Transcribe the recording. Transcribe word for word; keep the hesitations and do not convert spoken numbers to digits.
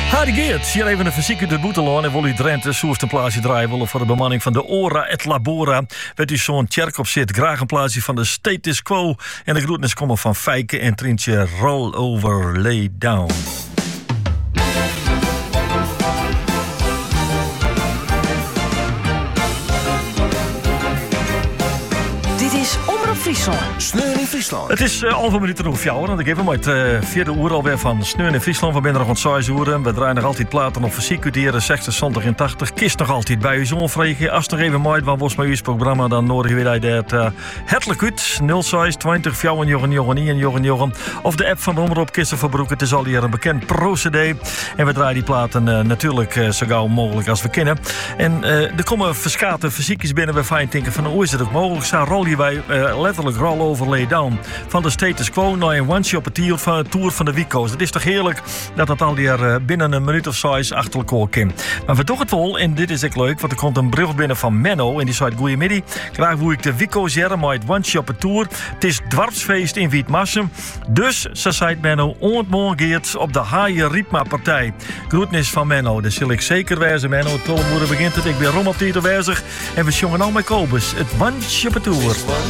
Harry Geert, hier even een fysieke de Boeteloon en wil u Drenthe soest een plaatsje draaien willen voor de bemanning van de Ora et Labora. Werd u zo'n tjerk op zit, graag een plaatsje van de Status Quo. En de groetnis komen van Fijke en Trintje Roll Over Lay Down. Dit is Omroep Friesland. Sneun in Friesland. Het is uh, halve minuut over jou, want ik heb hem uit uh, vierde uur alweer van Sneun in Friesland. We zijn nog rond zes uur. We draaien nog altijd platen op fysiek uiteren, zestig, zestig en tachtig. Kist nog altijd bij u zo'n vraag. Als nog even mooi wat was met uw programma, dan nodig je weer dat uh, hartelijk uit. nul zes twintig vijf Jochen Jochen en Jochen Jochen. Of de app van de Omroep Kistenverbroek. Het is al hier een bekend procedé. En we draaien die platen uh, natuurlijk uh, zo gauw mogelijk als we kunnen. En uh, er komen verschate fysiekjes binnen. We fijn denken van hoe is het ook mogelijk? Zo rol je bij uh, letterlijk roll over lay down. Van de Status Quo naar een one-shot op het van de Tour van de Wico's. Het is toch heerlijk dat dat al hier uh, binnen een minuut of zes achter elkaar komt. Maar we doen het wel, en dit is ook leuk, want er komt een brief binnen van Menno en die zei: goeiemiddag, graag wil ik de Wico's jaren met het one-shot op het Tour. Het is dwarpsfeest in Wietmassum. Dus, ze zei Menno, ontmorgeert op de Haaien Riepma partij. Groetnis van Menno, dat zal ik zeker wijzen, Menno. Tollemoeder begint het, ik ben rom op die te wijzig. En we jongen al met Kobus, het one-shot op het Tour.